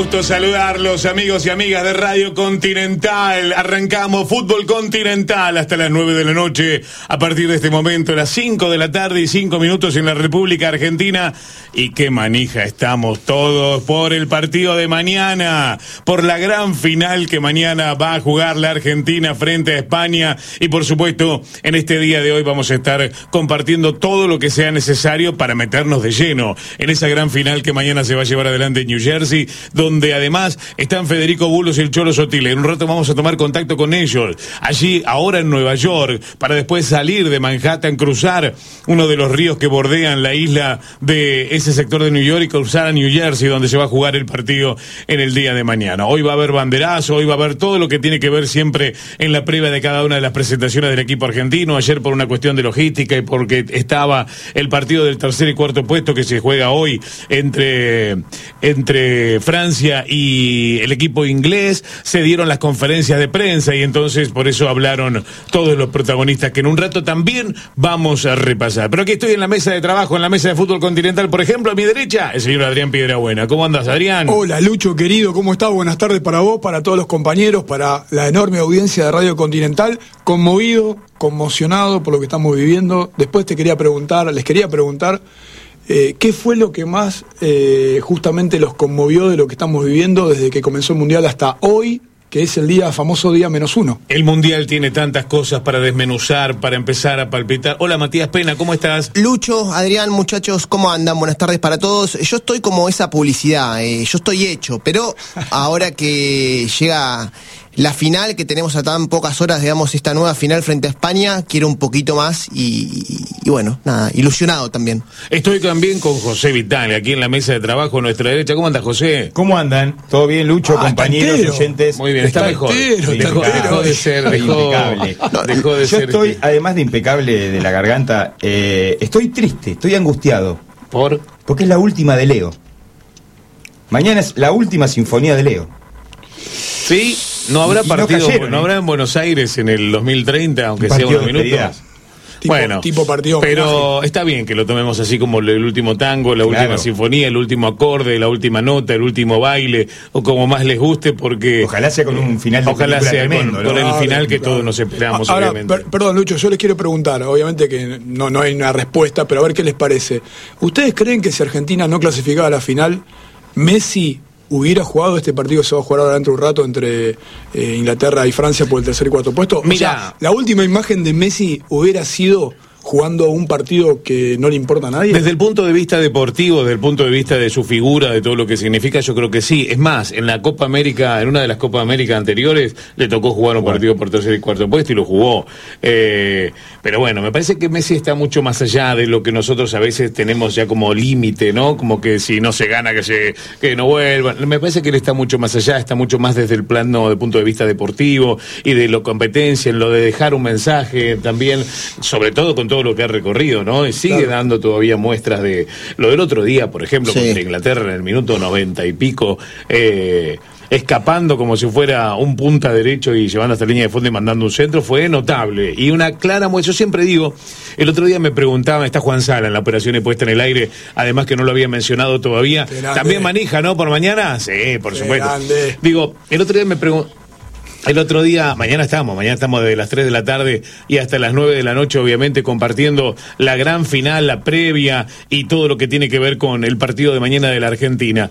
gusto saludarlos, amigos y amigas de Radio Continental. Arrancamos Fútbol Continental hasta las 9 de la noche. A partir de este momento, las 5 de la tarde y 5 minutos en la República Argentina. Y qué manija estamos todos por el partido de mañana, por la gran final que mañana va a jugar la Argentina frente a España. Y por supuesto, en este día de hoy vamos a estar compartiendo todo lo que sea necesario para meternos de lleno en esa gran final que mañana se va a llevar adelante en New Jersey, donde además están Federico Bulos y el Cholo Sotile. En un rato vamos a tomar contacto con ellos, allí ahora en Nueva York, para después salir de Manhattan, cruzar uno de los ríos que bordean la isla de ese sector de New York y cruzar a New Jersey, donde se va a jugar el partido en el día de mañana. Hoy va a haber banderazo, hoy va a haber todo lo que tiene que ver siempre en la previa de cada una de las presentaciones del equipo argentino. Ayer por una cuestión de logística y porque estaba el partido del tercer y cuarto puesto que se juega hoy entre Francia y el equipo inglés, se dieron las conferencias de prensa y entonces por eso hablaron todos los protagonistas que en un rato también vamos a repasar. Pero aquí estoy en la mesa de trabajo, en la mesa de Fútbol Continental, por ejemplo, a mi derecha, el señor Adrián Piedrabuena. ¿Cómo andas, Adrián? Hola, Lucho, querido, ¿cómo estás? Buenas tardes para vos, para todos los compañeros, para la enorme audiencia de Radio Continental. Conmovido, conmocionado por lo que estamos viviendo. Después les quería preguntar, ¿qué fue lo que más justamente los conmovió de lo que estamos viviendo desde que comenzó el Mundial hasta hoy, que es el famoso día -1? El Mundial tiene tantas cosas para desmenuzar, para empezar a palpitar. Hola, Matías Pena, ¿cómo estás? Lucho, Adrián, muchachos, ¿cómo andan? Buenas tardes para todos. Yo estoy como esa publicidad, yo estoy hecho, pero ahora que llega la final, que tenemos a tan pocas horas, digamos, esta nueva final frente a España, quiero un poquito más y bueno, nada, ilusionado también. Estoy también con José Vitale, aquí en la mesa de trabajo a nuestra derecha. ¿Cómo andas, José? ¿Cómo andan? ¿Todo bien, Lucho, compañeros, oyentes? Muy bien, está mejor. Dejó de ser impecable. Yo estoy, además de impecable de la garganta, estoy triste, estoy angustiado. Porque es la última de Leo. Mañana es la última sinfonía de Leo. Sí, no habrá partido, no habrá en Buenos Aires en el 2030, aunque sea unos minutos. Tipo partido, pero homenaje. Está bien que lo tomemos así como el último tango, la última sinfonía, el último acorde, la última nota, el último baile, o como más les guste, porque ojalá sea con un final de ojalá sea tremendo, con el final que todos nos esperamos. Ahora, obviamente. Perdón, Lucho, yo les quiero preguntar, obviamente que no hay una respuesta, pero a ver qué les parece. ¿Ustedes creen que si Argentina no clasificaba a la final, Messi hubiera jugado este partido que se va a jugar ahora dentro de un rato entre Inglaterra y Francia por el tercer y cuarto puesto? Mira, o sea, la última imagen de Messi hubiera sido jugando un partido que no le importa a nadie. Desde el punto de vista deportivo, desde el punto de vista de su figura, de todo lo que significa, yo creo que sí. Es más, en la Copa América, en una de las Copas América anteriores, le tocó jugar un partido por tercer y cuarto puesto y lo jugó. Pero bueno, me parece que Messi está mucho más allá de lo que nosotros a veces tenemos ya como límite, ¿no? Como que si no se gana, que no vuelva. Me parece que él está mucho más allá, está mucho más desde el plano de punto de vista deportivo y de la competencia, en lo de dejar un mensaje también, sobre todo con todo lo que ha recorrido, ¿no? Y sigue dando todavía muestras de lo del otro día, por ejemplo, contra Inglaterra en el minuto 90 y pico, escapando como si fuera un punta derecho y llevando hasta la línea de fondo y mandando un centro, fue notable. Y una clara muestra, yo siempre digo, el otro día me preguntaban, está Juan Sala en la operación de puesta en el aire, además que no lo había mencionado todavía, también manija, ¿no? ¿Por mañana? Sí, por supuesto. Digo, el otro día me preguntaba, mañana estamos desde las 3 de la tarde y hasta las 9 de la noche, obviamente, compartiendo la gran final, la previa y todo lo que tiene que ver con el partido de mañana de la Argentina.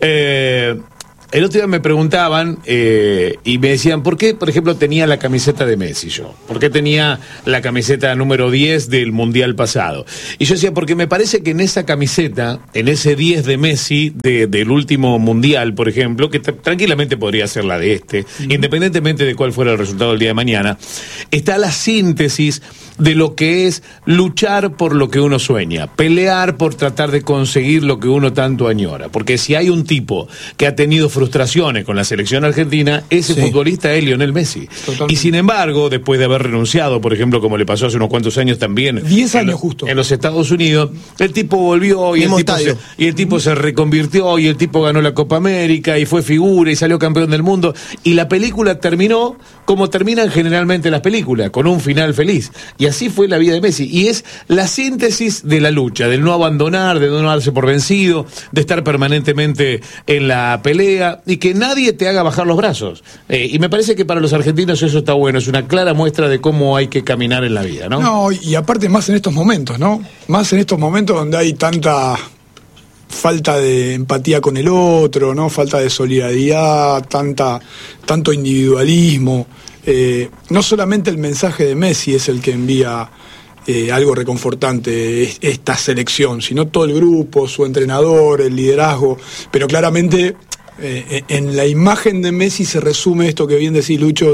El otro día me preguntaban y me decían, ¿por qué, por ejemplo, tenía la camiseta de Messi yo? ¿Por qué tenía la camiseta número 10 del Mundial pasado? Y yo decía, porque me parece que en esa camiseta, en ese 10 de Messi del último Mundial, por ejemplo, que tranquilamente podría ser la de independientemente de cuál fuera el resultado del día de mañana, está la síntesis de lo que es luchar por lo que uno sueña, pelear por tratar de conseguir lo que uno tanto añora. Porque si hay un tipo que ha tenido frustraciones con la selección argentina, ese futbolista es Lionel Messi. Totalmente. Y sin embargo, después de haber renunciado, por ejemplo, como le pasó hace unos cuantos años también, 10 años justo, en los Estados Unidos, el tipo volvió y el tipo se reconvirtió y el tipo ganó la Copa América y fue figura y salió campeón del mundo. Y la película terminó como terminan generalmente las películas, con un final feliz. Y así fue la vida de Messi. Y es la síntesis de la lucha, del no abandonar, de no darse por vencido, de estar permanentemente en la pelea, y que nadie te haga bajar los brazos. Y me parece que para los argentinos eso está bueno, es una clara muestra de cómo hay que caminar en la vida, ¿no? No, y aparte más en estos momentos, ¿no? Más en estos momentos donde hay tanta falta de empatía con el otro, ¿no? Falta de solidaridad, tanto individualismo. No solamente el mensaje de Messi es el que envía algo reconfortante, esta selección, sino todo el grupo, su entrenador, el liderazgo, pero claramente en la imagen de Messi se resume esto que bien decís, Lucho,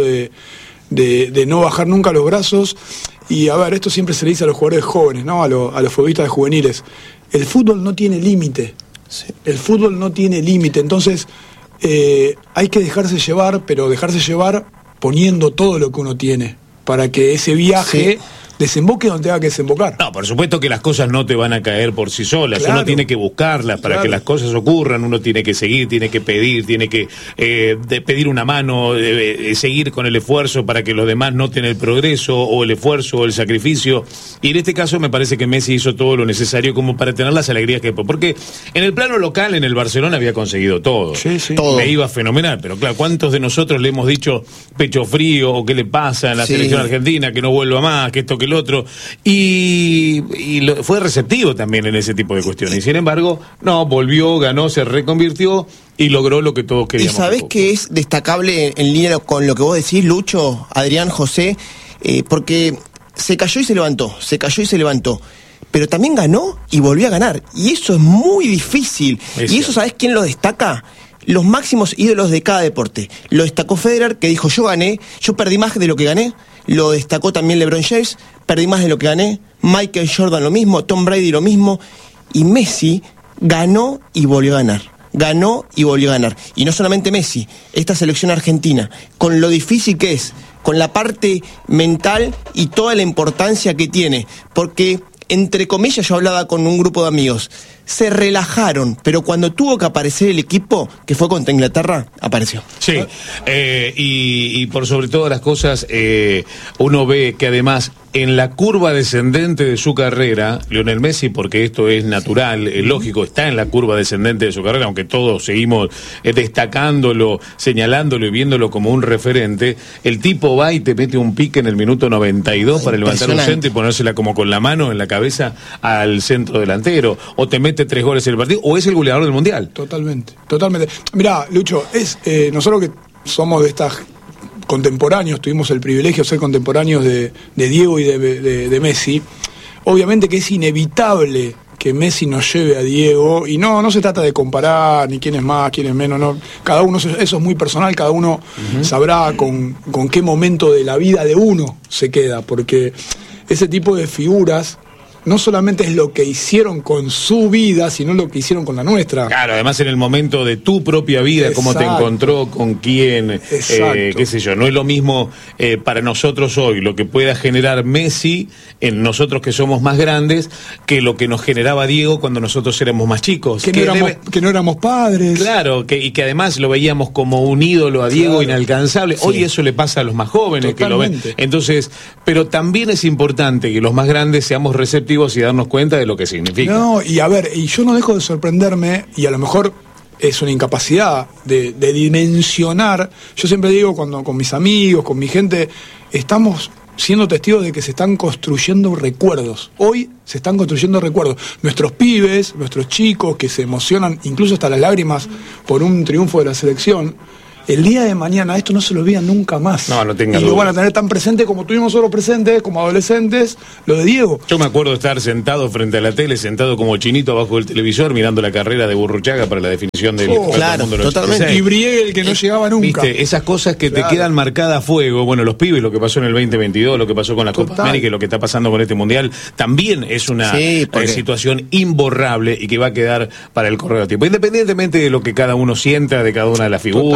de no bajar nunca los brazos. Y a ver, esto siempre se le dice a los jugadores jóvenes, ¿no? A los futbolistas de juveniles. El fútbol no tiene límite. Sí. El fútbol no tiene límite. Entonces, hay que dejarse llevar, pero dejarse llevar poniendo todo lo que uno tiene para que ese viaje desemboque donde tenga que desembocar. No, por supuesto que las cosas no te van a caer por sí solas, claro. Uno tiene que buscarlas para que las cosas ocurran, uno tiene que seguir, tiene que pedir, tiene que pedir una mano, seguir con el esfuerzo para que los demás noten el progreso o el esfuerzo o el sacrificio, y en este caso me parece que Messi hizo todo lo necesario como para tener las alegrías que... Porque en el plano local, en el Barcelona había conseguido todo, todo. Le iba fenomenal, pero claro, ¿cuántos de nosotros le hemos dicho pecho frío o qué le pasa en la selección argentina, que no vuelva más, que esto, que el otro, y fue receptivo también en ese tipo de cuestiones, y sin embargo, no, volvió, ganó, se reconvirtió y logró lo que todos queríamos. ¿Y sabés qué es destacable en línea con lo que vos decís, Lucho, Adrián, José? Porque se cayó y se levantó, pero también ganó y volvió a ganar, y eso es muy difícil. Y eso, ¿sabés quién lo destaca? Los máximos ídolos de cada deporte. Lo destacó Federer, que dijo: yo gané, yo perdí más de lo que gané. Lo destacó también LeBron James, perdí más de lo que gané. Michael Jordan lo mismo, Tom Brady lo mismo. Y Messi ganó y volvió a ganar. Ganó y volvió a ganar. Y no solamente Messi, esta selección argentina, con lo difícil que es, con la parte mental y toda la importancia que tiene. Porque, entre comillas, yo hablaba con un grupo de amigos, se relajaron, pero cuando tuvo que aparecer el equipo, que fue contra Inglaterra, apareció. Sí, y por sobre todas las cosas, uno ve que además en la curva descendente de su carrera, Lionel Messi, porque esto es natural, es lógico, está en la curva descendente de su carrera, aunque todos seguimos destacándolo, señalándolo y viéndolo como un referente, el tipo va y te mete un pique en el minuto 92 para levantar un centro y ponérsela como con la mano en la cabeza al centro delantero, o te mete 3 goles en el partido, o es el goleador del Mundial. Totalmente. Mirá, Lucho, nosotros que somos de estas contemporáneos, tuvimos el privilegio de ser contemporáneos de Diego y de Messi, obviamente que es inevitable que Messi nos lleve a Diego, y no se trata de comparar ni quién es más, quién es menos, no. Cada uno, eso es muy personal, cada uno sabrá con qué momento de la vida de uno se queda, porque ese tipo de figuras no solamente es lo que hicieron con su vida, sino lo que hicieron con la nuestra. Claro, además en el momento de tu propia vida, cómo te encontró, con quién, qué sé yo. No es lo mismo para nosotros hoy lo que pueda generar Messi en nosotros que somos más grandes, que lo que nos generaba Diego cuando nosotros éramos más chicos. Que no éramos padres. Claro, y que además lo veíamos como un ídolo a Diego inalcanzable. Sí. Hoy eso le pasa a los más jóvenes. Totalmente. Que lo ven. Entonces, pero también es importante que los más grandes seamos receptivos y darnos cuenta de lo que significa. No, y a ver, y yo no dejo de sorprenderme, y a lo mejor es una incapacidad de dimensionar. Yo siempre digo, cuando con mis amigos, con mi gente, estamos siendo testigos de que se están construyendo recuerdos. Hoy se están construyendo recuerdos. Nuestros pibes, nuestros chicos que se emocionan, incluso hasta las lágrimas, por un triunfo de la selección, el día de mañana esto no se lo olvidan nunca más. No tengan duda. Y lo van a tener tan presente como tuvimos nosotros presentes, como adolescentes, lo de Diego. Yo me acuerdo de estar sentado frente a la tele, sentado como chinito abajo del televisor, mirando la carrera de Burruchaga para la definición del claro, mundo. Totalmente. Y Briegel, el que no llegaba nunca. ¿Viste? Esas cosas que te quedan marcadas a fuego. Bueno, los pibes, lo que pasó en el 2022, lo que pasó con la Copa América y lo que está pasando con este Mundial, también es una situación imborrable y que va a quedar para el correo de tiempo. Independientemente de lo que cada uno sienta, de cada una de las figuras,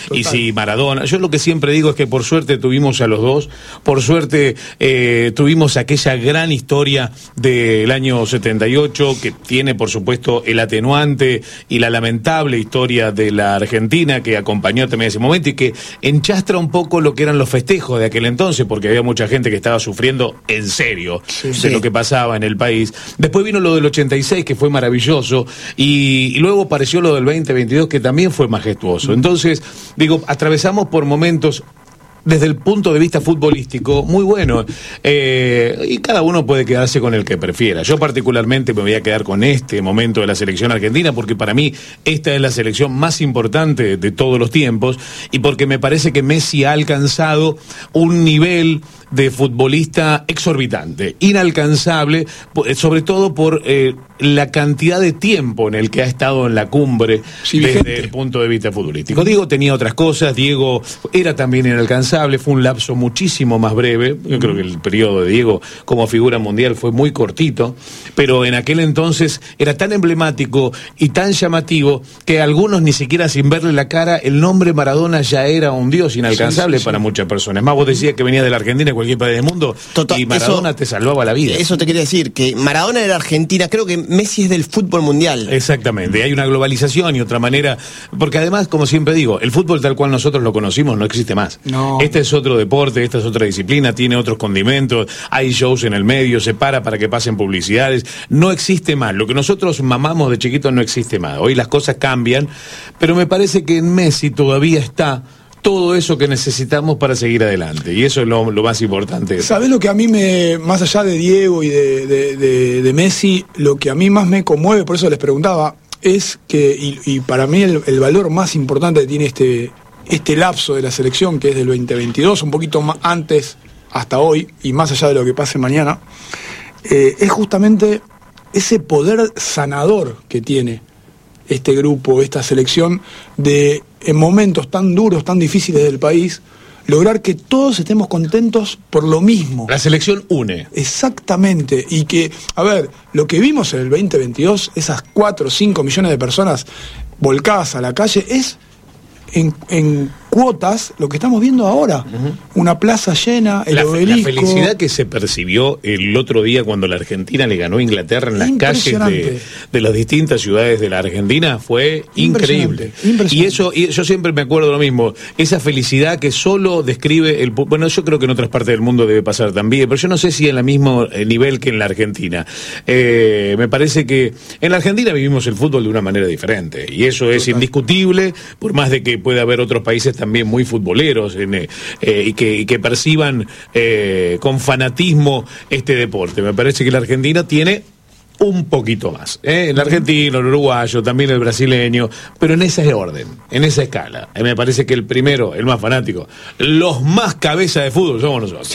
y si Maradona. Yo lo que siempre digo es que por suerte tuvimos a los dos, por suerte tuvimos aquella gran historia del año 78, que tiene por supuesto el atenuante y la lamentable historia de la Argentina, que acompañó también ese momento y que enchastra un poco lo que eran los festejos de aquel entonces, porque había mucha gente que estaba sufriendo en serio de lo que pasaba en el país. Después vino lo del 86, que fue maravilloso, y luego apareció lo del 2022, que también fue majestuoso. Entonces, digo, atravesamos por momentos desde el punto de vista futbolístico muy bueno, y cada uno puede quedarse con el que prefiera. Yo particularmente me voy a quedar con este momento de la selección argentina, porque para mí esta es la selección más importante de todos los tiempos, y porque me parece que Messi ha alcanzado un nivel de futbolista exorbitante, inalcanzable, sobre todo por la cantidad de tiempo en el que ha estado en la cumbre desde el punto de vista futbolístico. Diego tenía otras cosas, Diego era también inalcanzable, fue un lapso muchísimo más breve. Yo creo que el periodo de Diego como figura mundial fue muy cortito, pero en aquel entonces era tan emblemático y tan llamativo que algunos, ni siquiera sin verle la cara, el nombre Maradona ya era un dios inalcanzable para muchas personas. Más, vos decías que venía de la Argentina, cualquier país del mundo, y Maradona te salvaba la vida. Eso te quería decir, que Maradona era Argentina, creo que Messi es del fútbol mundial. Exactamente, hay una globalización y otra manera, porque además, como siempre digo, el fútbol tal cual nosotros lo conocimos no existe más. No. Este es otro deporte, esta es otra disciplina, tiene otros condimentos, hay shows en el medio, se para que pasen publicidades, no existe más. Lo que nosotros mamamos de chiquitos no existe más. Hoy las cosas cambian, pero me parece que en Messi todavía está todo eso que necesitamos para seguir adelante, y eso es lo más importante. ¿Sabés lo que a mí más allá de Diego y de Messi, lo que a mí más me conmueve, por eso les preguntaba, es que, y para mí el valor más importante que tiene este lapso de la selección, que es del 2022, un poquito más antes hasta hoy, y más allá de lo que pase mañana, es justamente ese poder sanador que tiene este grupo, esta selección, de en momentos tan duros, tan difíciles del país, lograr que todos estemos contentos por lo mismo. La selección une. Exactamente. Y que, a ver, lo que vimos en el 2022, esas 4 o 5 millones de personas volcadas a la calle, es en cuotas lo que estamos viendo ahora. Una plaza llena, el obelisco. La felicidad que se percibió el otro día cuando la Argentina le ganó a Inglaterra en las calles de las distintas ciudades de la Argentina fue increíble. Y eso, y yo siempre me acuerdo lo mismo, esa felicidad que solo describe bueno, yo creo que en otras partes del mundo debe pasar también, pero yo no sé si en el mismo nivel que en la Argentina. Me parece que en la Argentina vivimos el fútbol de una manera diferente, y eso es indiscutible, por más de que pueda haber otros países también muy futboleros y que perciban con fanatismo este deporte. Me parece que la Argentina tiene un poquito más, el argentino, el uruguayo, también el brasileño, pero en ese orden, en esa escala. Me parece que el primero, el más fanático, los más cabeza de fútbol somos nosotros.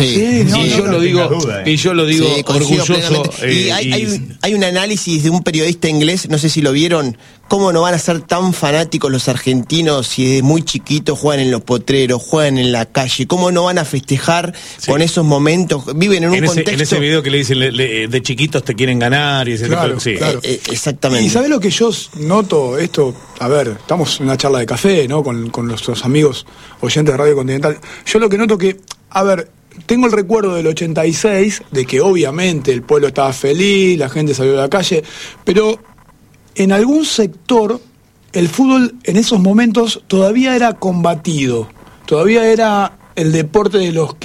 Y yo lo digo orgulloso. Y hay un análisis de un periodista inglés, no sé si lo vieron, cómo no van a ser tan fanáticos los argentinos si desde muy chiquitos juegan en los potreros, juegan en la calle, cómo no van a festejar con esos momentos, viven en un contexto. En ese video que le dicen, de chiquitos te quieren ganar, y ese claro. Exactamente. Y ¿sabés lo que yo noto? Esto, a ver, estamos en una charla de café, ¿no? Con nuestros amigos oyentes de Radio Continental. Yo lo que noto que, a ver, tengo el recuerdo del 86, de que obviamente el pueblo estaba feliz, la gente salió a la calle, pero en algún sector el fútbol en esos momentos todavía era combatido, todavía era el deporte de los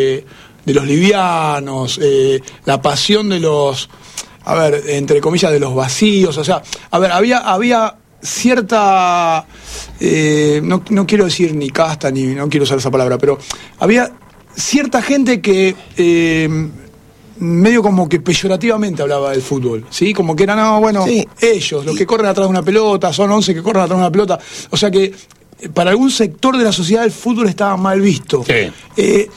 livianos, la pasión de los, a ver, entre comillas, de los vacíos. O sea, a ver, había cierta, no quiero decir ni casta, ni no quiero usar esa palabra, pero había cierta gente que medio como que peyorativamente hablaba del fútbol, ¿sí? Como que eran, ellos, los que corren atrás de una pelota, son 11 que corren atrás de una pelota. O sea que para algún sector de la sociedad el fútbol estaba mal visto. Sí.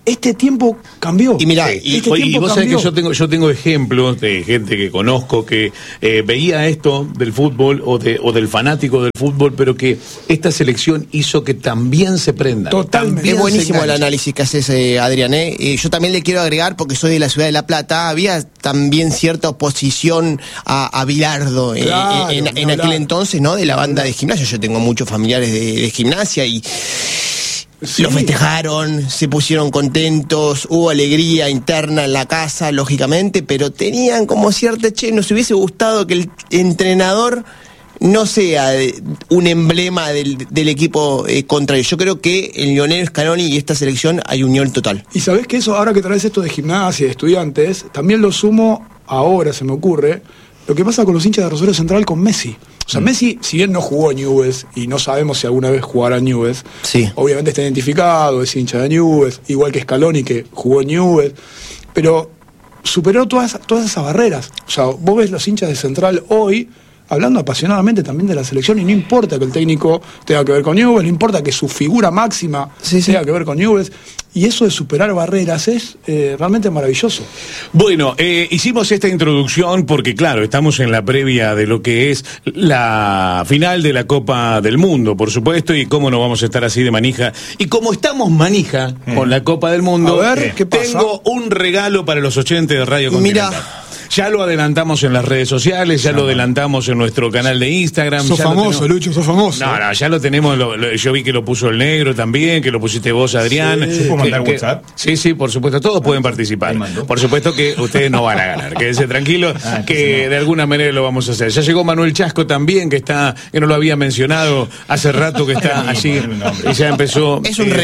este tiempo cambió. Y mirá, y vos sabés que yo tengo ejemplos de gente que conozco que veía esto del fútbol o del fanático del fútbol, pero que esta selección hizo que también se prenda. Totalmente. Es buenísimo el análisis que haces, Adrián. Yo también le quiero agregar, porque soy de la ciudad de La Plata, había también cierta oposición a Bilardo en aquel entonces, ¿no? De la banda de Gimnasia. Yo tengo muchos familiares de Gimnasia y lo festejaron, se pusieron contentos, hubo alegría interna en la casa, lógicamente, pero tenían como cierta, nos hubiese gustado que el entrenador no sea un emblema del equipo contrario. Yo creo que en Lionel Scaloni y esta selección hay unión total. Y sabés que eso, ahora que traes esto de Gimnasia, de Estudiantes, también lo sumo ahora, se me ocurre, lo que pasa con los hinchas de Rosario Central con Messi. O sea, Messi, si bien no jugó en Newell's, y no sabemos si alguna vez jugará en Newell's, obviamente está identificado, es hincha de Newell's, igual que Scaloni, que jugó en Newell's, pero superó todas esas barreras. O sea, vos ves los hinchas de Central hoy hablando apasionadamente también de la selección, y no importa que el técnico tenga que ver con Newell's, no importa que su figura máxima tenga que ver con Newell's, y eso de superar barreras es realmente maravilloso. Bueno, hicimos esta introducción porque, claro, estamos en la previa de lo que es la final de la Copa del Mundo, por supuesto, y cómo no vamos a estar así de manija. Y como estamos manija con la Copa del Mundo, a ver, ¿qué pasa? Tengo un regalo para los oyentes de Radio Continental. Mira. Ya lo adelantamos en las redes sociales, ya lo adelantamos en nuestro canal de Instagram. Sos famoso, Lucho, sos famoso. No, ya lo tenemos, yo vi que lo puso el Negro también, que lo pusiste vos, Adrián. ¿Se puede mandar WhatsApp? Sí, por supuesto, todos pueden participar. Por supuesto que ustedes no van a ganar, quédense tranquilos, que de alguna manera lo vamos a hacer. Ya llegó Manuel Chasco también, que no lo había mencionado hace rato, que está allí, y ya empezó.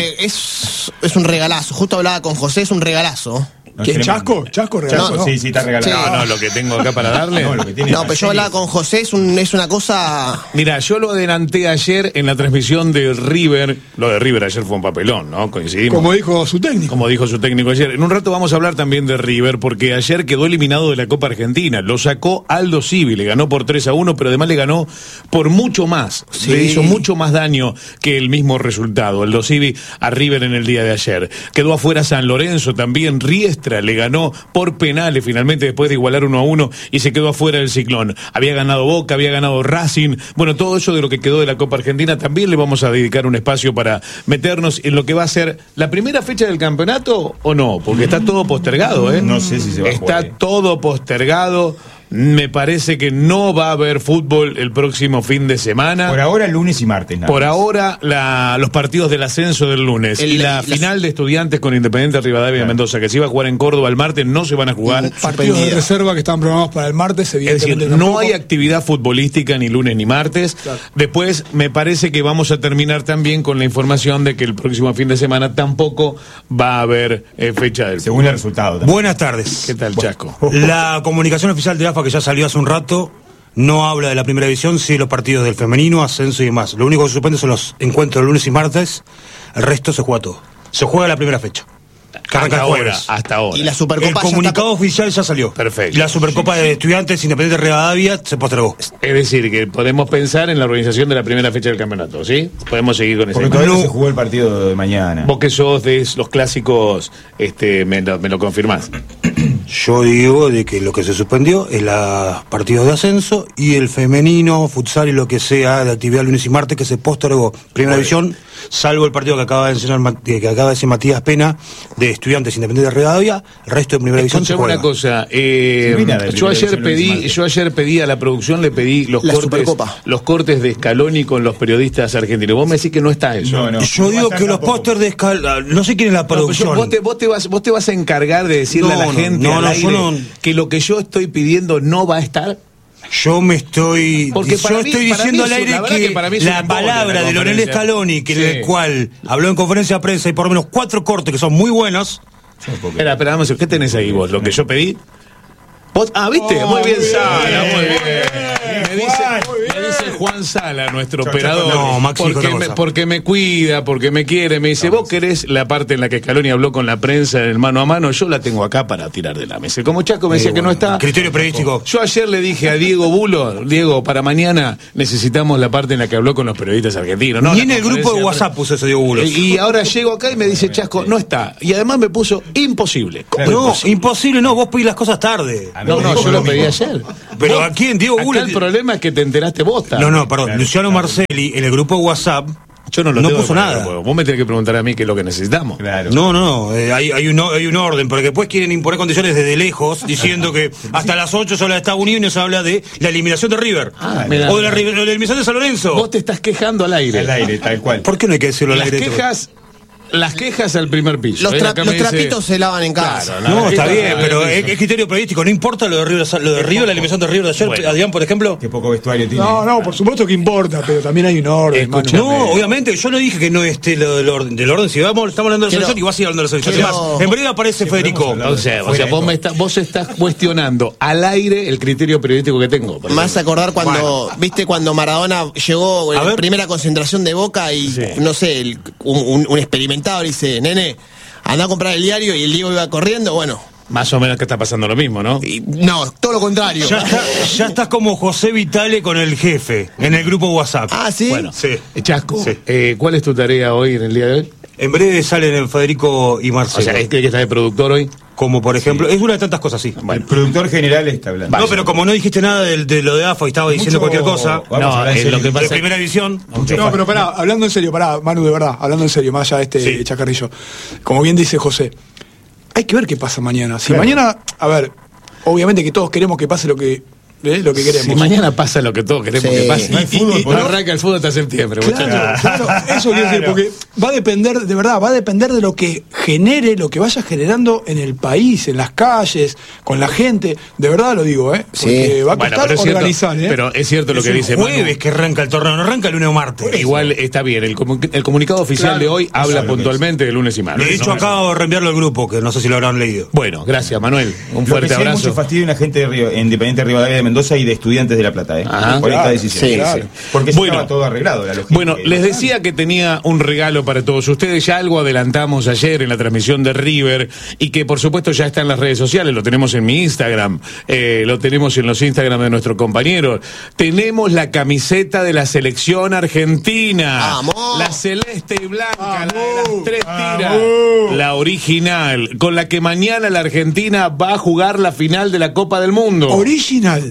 Es un regalazo, justo hablaba con José, es un regalazo. ¿Quién? ¿Chasco? ¿Chasco regalado? No. Sí, está regalado. No, lo que tengo acá para darle. Pero yo hablaba con José, es una cosa. Mira, yo lo adelanté ayer en la transmisión de River. Lo de River ayer fue un papelón, ¿no? Coincidimos. Como dijo su técnico. Como dijo su técnico ayer. En un rato vamos a hablar también de River, porque ayer quedó eliminado de la Copa Argentina. Lo sacó Aldo Civi, le ganó por 3-1, pero además le ganó por mucho más. Sí. Le hizo mucho más daño que el mismo resultado. Aldo Civi a River en el día de ayer. Quedó afuera San Lorenzo también. Riestra le ganó por penales finalmente después de igualar 1-1 y se quedó afuera del Ciclón. Había ganado Boca, había ganado Racing. Bueno, todo eso de lo que quedó de la Copa Argentina también le vamos a dedicar un espacio para meternos en lo que va a ser la primera fecha del campeonato, ¿o no? Porque está todo postergado, ¿eh? No sé si se va a jugar. Está todo postergado. Me parece que no va a haber fútbol el próximo fin de semana. Por ahora, lunes y martes. Por ahora, los partidos del ascenso del lunes y la final de Estudiantes con Independiente Rivadavia de Mendoza, que se iba a jugar en Córdoba el martes, no se van a jugar. Partidos de reserva que están programados para el martes, evidentemente. Es decir, no hay actividad futbolística ni lunes ni martes. Claro. Después, me parece que vamos a terminar también con la información de que el próximo fin de semana tampoco va a haber fecha del según el resultado. También. Buenas tardes. ¿Qué tal, Chasco? La comunicación oficial de AFA, que ya salió hace un rato, no habla de la primera división, sí de los partidos del femenino, ascenso y demás. Lo único que se suspende son los encuentros de lunes y martes, el resto se juega todo. Se juega la primera fecha. Hasta ahora. Y la Supercopa el comunicado oficial ya salió. Perfecto. Y la Supercopa de Estudiantes Independiente Rivadavia se postergó. Es decir, que podemos pensar en la organización de la primera fecha del campeonato, ¿sí? Podemos seguir con ese. Porque todavía no se jugó el partido de mañana. Vos que sos de los clásicos, me lo confirmás. Yo digo de que lo que se suspendió es los partidos de ascenso y el femenino, futsal y lo que sea de actividad lunes y martes que se postergó. Primera división, salvo el partido que acaba de decir Matías Pena de Estudiantes Independientes de Rivadavia, el resto de primera división se juega. Una cosa, yo ayer pedí a la producción, le pedí los cortes de Scaloni con los periodistas argentinos. Vos me decís que no está eso. No, yo digo que los pósters de Scaloni, no sé quién es la producción. Vos te vas a encargar de decirle a la gente que lo que yo estoy pidiendo no va a estar. Yo estoy diciendo al aire que la palabra de Lionel Scaloni, el cual habló en conferencia de prensa, y por lo menos 4 cortes que son muy buenos. Espera, vamos a ver, ¿qué tenés ahí vos? ¿Lo que yo pedí? ¿Vos? ¿Viste? Muy bien, Sara, muy bien. Me dice Juan Sala, nuestro operador, no, Maxi, porque me cuida, porque me quiere, me dice, vos querés la parte en la que Scaloni habló con la prensa en el mano a mano, yo la tengo acá para tirar de la mesa. Como Chaco me decía que no está. Criterio periodístico. Yo ayer le dije a Diego Bulo, Diego, para mañana necesitamos la parte en la que habló con los periodistas argentinos. Ni en el grupo de WhatsApp puso eso Diego Bulo. Y ahora llego acá y me dice, Chasco, no está. Y además me puso imposible. No, imposible, no, vos pedís las cosas tarde. No, yo lo pedí ayer. Pero ¿a quién? Diego Bulo. El problema es que te enteraste vos también. No, perdón. Claro, Luciano Marcelli, en el grupo de WhatsApp, yo no puso nada. Vos me tenés que preguntar a mí qué es lo que necesitamos. Claro. No. Hay un orden, porque después quieren imponer condiciones desde lejos, diciendo que hasta las 8 se habla de Estados Unidos y no se habla de la eliminación de River. O de la eliminación de San Lorenzo. Vos te estás quejando al aire. Al aire, tal cual. ¿Por qué no hay que decirlo al aire? Las quejas al primer piso. Los trapitos se lavan en casa. Claro, no, está bien, pero es criterio periodístico. No importa lo de River, la eliminación de River de ayer, Adrián, por ejemplo. Qué poco vestuario tiene. No, por supuesto que importa, pero también hay un orden. No, obviamente, yo no dije que no esté lo del orden. Del orden, si estamos hablando de la selección, y vas a seguir hablando de la selección. Además, en breve aparece Federico. O sea, vos estás cuestionando al aire el criterio periodístico que tengo. Me vas a acordar cuando Maradona llegó en la primera concentración de Boca y, no sé, un experimentado le dice, nene, anda a comprar el diario, y el Diego iba corriendo, bueno. Más o menos que está pasando lo mismo, ¿no? No, todo lo contrario. Ya estás como José Vitale con el jefe en el grupo WhatsApp. Ah, ¿sí? Bueno, Chasco, ¿cuál es tu tarea hoy en el día de hoy? En breve salen el Federico y Marcelo. O sea, ¿es que estás de productor hoy? Como por ejemplo, es una de tantas cosas, sí. Bueno, el productor general está hablando. No, pero como no dijiste nada de lo de AFA y estaba diciendo cualquier cosa. No, es lo que pasa. De primera división. No, pero pará, hablando en serio, Manu, de verdad, hablando en serio, más allá de chacarrillo. Como bien dice José, hay que ver qué pasa mañana. Si mañana, a ver, obviamente que todos queremos que pase lo que queremos. Si mañana pasa lo que todos queremos que pase. No arranca el fútbol hasta septiembre, muchachos. Claro, eso quiero decir, porque va a depender, de verdad, va a depender de lo que genere, lo que vaya generando en el país, en las calles, con la gente. De verdad lo digo, porque va a costar organizar. Pero es cierto lo que dice Manu. Jueves que arranca el torneo, no arranca el lunes o martes. Igual está bien, el comunicado oficial de hoy habla puntualmente de lunes y martes. De hecho, acabo de reenviarlo al grupo, que no sé si lo habrán leído. Bueno, gracias, Manuel. Un fuerte abrazo. Hay mucho fastidio en la gente de Independiente de Rivadavia de Mendoza y de Estudiantes de La Plata, por esta decisión. Sí. Porque estaba todo arreglado, la logística. Bueno, les decía que tenía un regalo para todos ustedes. Ya algo adelantamos ayer en la transmisión de River, y que por supuesto ya está en las redes sociales. Lo tenemos en mi Instagram, lo tenemos en los Instagram de nuestros compañeros. Tenemos la camiseta de la selección argentina. ¡Vamos! La celeste y blanca, la de las 3 tiras. La original, con la que mañana la Argentina va a jugar la final de la Copa del Mundo. Original.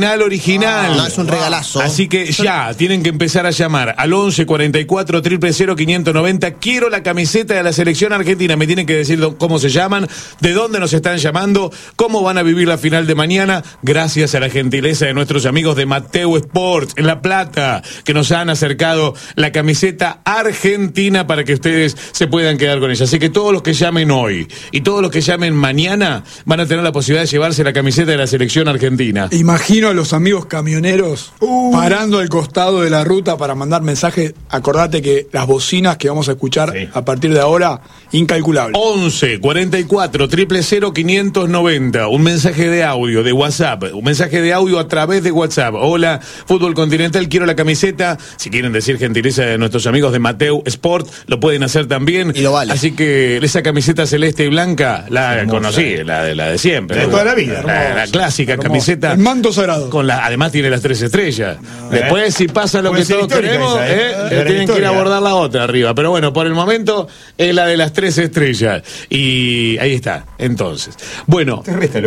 No, es un regalazo. Así que ya tienen que empezar a llamar al 11 44 000 590. Quiero la camiseta de la selección argentina. Me tienen que decir cómo se llaman, de dónde nos están llamando, cómo van a vivir la final de mañana, gracias a la gentileza de nuestros amigos de Mateo Sports en La Plata, que nos han acercado la camiseta argentina para que ustedes se puedan quedar con ella. Así que todos los que llamen hoy y todos los que llamen mañana van a tener la posibilidad de llevarse la camiseta de la selección argentina. Imagino a los amigos camioneros parando al costado de la ruta para mandar mensajes. Acordate que las bocinas que vamos a escuchar a partir de ahora, incalculables. 11 44 000 590. Un mensaje de audio de WhatsApp. Un mensaje de audio a través de WhatsApp. Hola, Fútbol Continental, quiero la camiseta. Si quieren decir gentileza de nuestros amigos de Mateo Sport, lo pueden hacer también. Y lo vale. Así que esa camiseta celeste y blanca, la conocí, la de siempre. De toda la vida. La clásica camiseta. El manto sagrado. Además tiene las 3 estrellas. Después, si pasa lo que todos queremos, tienen que ir a abordar la otra arriba. Pero bueno, por el momento es la de las 3 estrellas. Y ahí está, entonces. Bueno.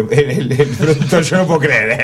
El productor, yo no puedo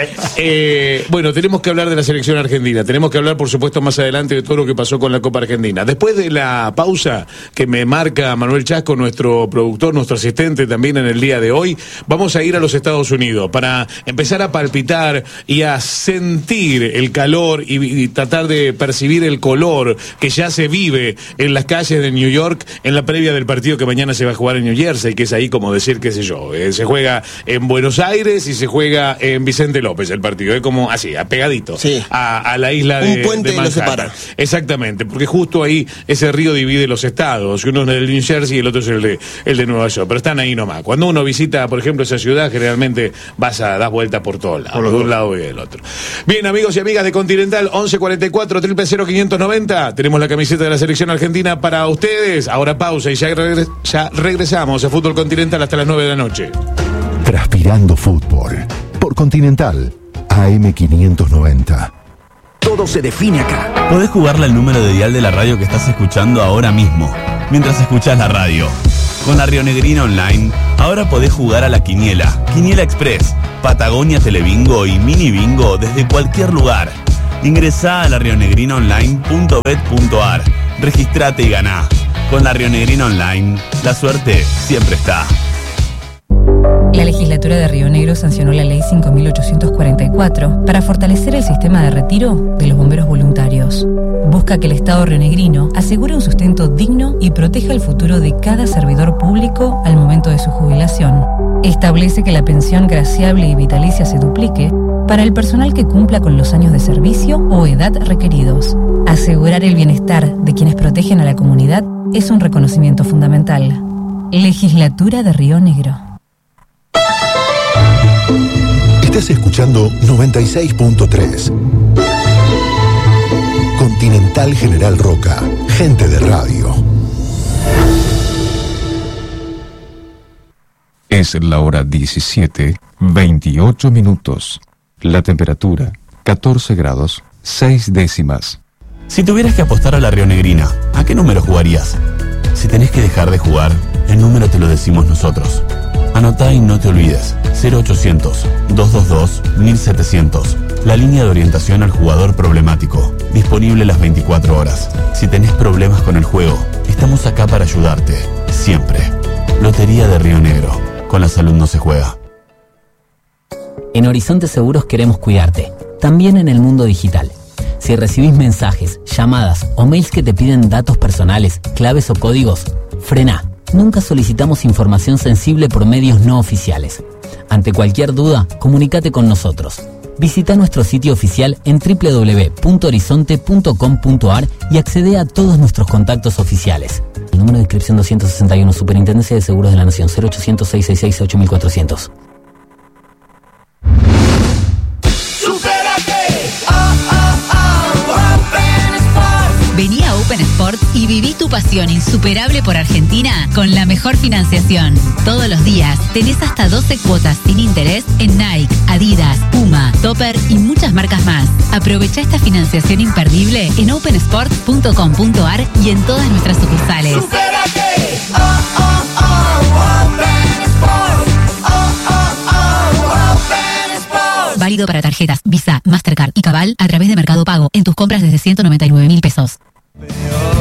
creer. Bueno, tenemos que hablar de la selección argentina. Tenemos que hablar, por supuesto, más adelante de todo lo que pasó con la Copa Argentina. Después de la pausa que me marca Manuel Chasco, nuestro productor, nuestro asistente también en el día de hoy, vamos a ir a los Estados Unidos para empezar a palpitar y a sentir el calor y tratar de percibir el color que ya se vive en las calles de New York en la previa del partido que mañana se va a jugar en New Jersey, que es ahí como decir, qué sé yo, se juega en Buenos Aires y se juega en Vicente López el partido, es como así, apegadito a la isla de un puente de Manhattan. lo separa. Exactamente, porque justo ahí ese río divide los estados, uno es el de New Jersey y el otro es el de Nueva York, pero están ahí nomás. Cuando uno visita, por ejemplo, esa ciudad, generalmente vas a dar vuelta por todos lados. De un lado y del otro. Bien, amigos y amigas de Continental, 1144 000 590. Tenemos la camiseta de la selección argentina para ustedes. Ahora pausa y ya regresamos a Fútbol Continental hasta las 9 de la noche. Transpirando fútbol por Continental AM590. Todo se define acá. Podés jugarle al número de dial de la radio que estás escuchando ahora mismo, mientras escuchás la radio. Con la Rionegrina Online, ahora podés jugar a la Quiniela, Quiniela Express, Patagonia Telebingo y Mini Bingo desde cualquier lugar. Ingresá a larionegrinaonline.bet.ar, registrate y ganá. Con la Rionegrina Online, la suerte siempre está. La legislatura de Río Negro sancionó la ley 5.844 para fortalecer el sistema de retiro de los bomberos voluntarios. Busca que el Estado rionegrino asegure un sustento digno y proteja el futuro de cada servidor público al momento de su jubilación. Establece que la pensión graciable y vitalicia se duplique para el personal que cumpla con los años de servicio o edad requeridos. Asegurar el bienestar de quienes protegen a la comunidad es un reconocimiento fundamental. Legislatura de Río Negro. Estás escuchando 96.3. Continental General Roca, gente de radio. Es la hora 17:28. La temperatura, 14 grados, 6 décimas. Si tuvieras que apostar a la Rionegrina, ¿a qué número jugarías? Si tenés que dejar de jugar, el número te lo decimos nosotros. Anotá y no te olvides, 0800-222-1700, la línea de orientación al jugador problemático, disponible las 24 horas. Si tenés problemas con el juego, estamos acá para ayudarte, siempre. Lotería de Río Negro, con la salud no se juega. En Horizonte Seguros queremos cuidarte, también en el mundo digital. Si recibís mensajes, llamadas o mails que te piden datos personales, claves o códigos, frená. Nunca solicitamos información sensible por medios no oficiales. Ante cualquier duda, comunícate con nosotros. Visita nuestro sitio oficial en www.horizonte.com.ar y accede a todos nuestros contactos oficiales. El número de inscripción 261, Superintendencia de Seguros de la Nación, 0800-666-8400. Vení a Open Sport y viví tu pasión insuperable por Argentina con la mejor financiación. Todos los días tenés hasta 12 cuotas sin interés en Nike, Adidas, Puma, Topper y muchas marcas más. Aprovecha esta financiación imperdible en opensport.com.ar y en todas nuestras sucursales. ¡Supérate! Válido para tarjetas Visa, Mastercard y Cabal a través de Mercado Pago en tus compras desde 199.000 pesos.